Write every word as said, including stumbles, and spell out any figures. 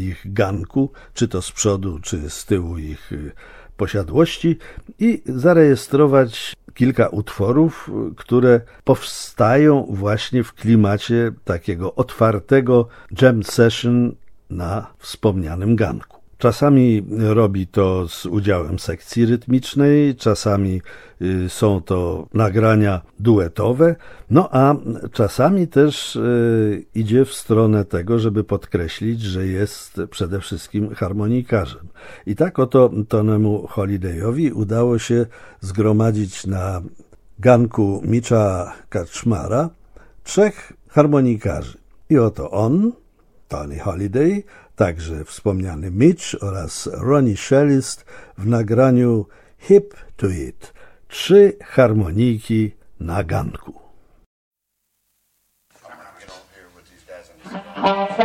ich ganku, czy to z przodu, czy z tyłu ich posiadłości i zarejestrować kilka utworów, które powstają właśnie w klimacie takiego otwartego jam session na wspomnianym ganku. Czasami robi to z udziałem sekcji rytmicznej, czasami są to nagrania duetowe, no a czasami też idzie w stronę tego, żeby podkreślić, że jest przede wszystkim harmonikarzem. I tak oto Tonemu Holidayowi udało się zgromadzić na ganku Mitcha Kaczmara trzech harmonikarzy. I oto on, Tony Holiday, także wspomniany Mitch oraz Ronnie Shellist w nagraniu Hip to It. Trzy harmonijki na ganku.